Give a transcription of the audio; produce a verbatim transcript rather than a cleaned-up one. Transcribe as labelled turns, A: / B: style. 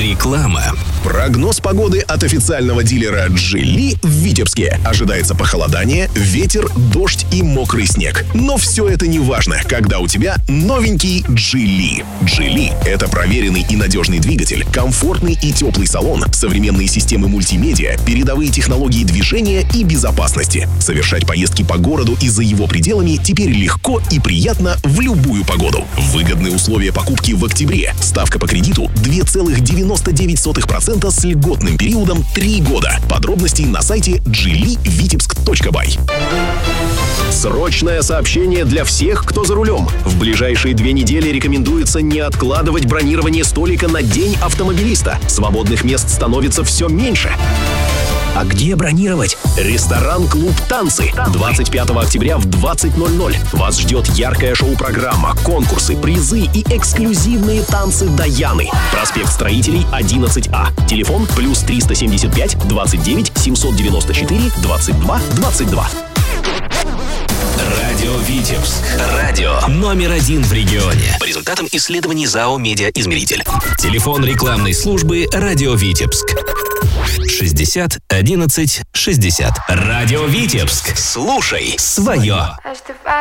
A: Реклама.
B: Прогноз погоды от официального дилера Джили в Витебске. Ожидается похолодание, ветер, дождь и мокрый снег. Но все это не важно, когда у тебя новенький Джили. Джили — это проверенный и надежный двигатель, комфортный и теплый салон, современные системы мультимедиа, передовые технологии движения и безопасности. Совершать поездки по городу и за его пределами теперь легко и приятно в любую погоду. Выгодные условия покупки в октябре. Ставка по кредиту два целых девяносто девять сотых процента с льготным периодом три года. Подробности на сайте джили витебск точка бай. Срочное сообщение для всех, кто за рулем. В ближайшие две недели рекомендуется не откладывать бронирование столика на День автомобилиста. Свободных мест становится все меньше. А где бронировать? Ресторан-клуб «Танцы». двадцать пятого октября в двадцать ноль ноль. Вас ждет яркая шоу-программа, конкурсы, призы и эксклюзивные танцы Даяны. Проспект Строителей, одиннадцать А. Телефон плюс триста семьдесят пять двадцать девять семьсот девяносто четыре двадцать два двадцать два.
A: Радио Витебск. Радио номер один в регионе. По результатам исследований ЗАО «Медиаизмеритель». Телефон рекламной службы «Радио Витебск». шестьдесят одиннадцать шестьдесят. Радио Витебск. Слушай свое.